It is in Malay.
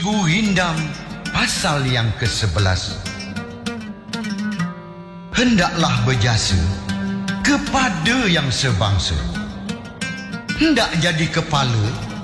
Ibu Hindam pasal yang ke-11. Hendaklah berjasa kepada yang sebangsa. Hendak jadi kepala